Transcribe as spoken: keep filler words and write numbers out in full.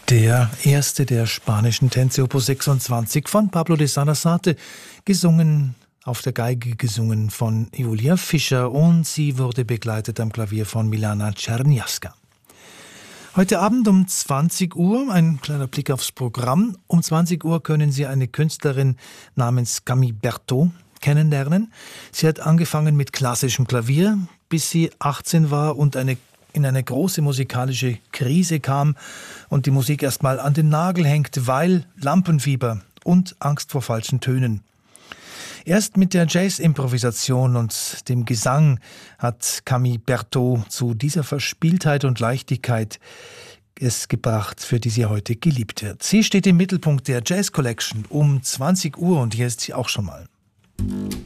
Der erste der spanischen Tänze Opus sechsundzwanzig von Pablo de Sarasate, gesungen auf der Geige, gesungen von Julia Fischer, und sie wurde begleitet am Klavier von Milana Czerniawska. Heute Abend um zwanzig Uhr, ein kleiner Blick aufs Programm. Um zwanzig Uhr können Sie eine Künstlerin namens Camille Berthaud kennenlernen. Sie hat angefangen mit klassischem Klavier, bis sie achtzehn war und eine, in eine große musikalische Krise kam und die Musik erstmal an den Nagel hängte, weil Lampenfieber und Angst vor falschen Tönen. Erst mit der Jazz-Improvisation und dem Gesang hat Camille Berthaud zu dieser Verspieltheit und Leichtigkeit es gebracht, für die sie heute geliebt wird. Sie steht im Mittelpunkt der Jazz Collection um zwanzig Uhr und hier ist sie auch schon mal.